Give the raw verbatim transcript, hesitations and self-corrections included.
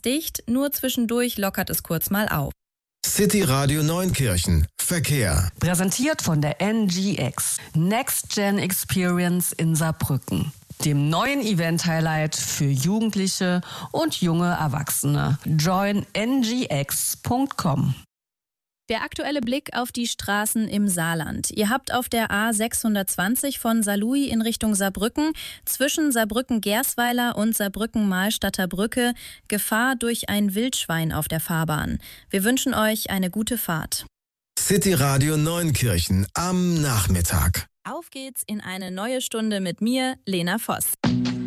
verkehrsdicht, nur zwischendurch lockert es kurz mal auf. City Radio Neunkirchen. Verkehr. Präsentiert von der N G X. Next Gen Experience in Saarbrücken. Dem neuen Event-Highlight für Jugendliche und junge Erwachsene. join n g x punkt com. Der aktuelle Blick auf die Straßen im Saarland. Ihr habt auf der A sechshundertzwanzig von Saarlouis in Richtung Saarbrücken zwischen Saarbrücken-Gersweiler und Saarbrücken-Mahlstadter Brücke Gefahr durch ein Wildschwein auf der Fahrbahn. Wir wünschen euch eine gute Fahrt. City Radio Neunkirchen am Nachmittag. Auf geht's in eine neue Stunde mit mir, Lena Voss.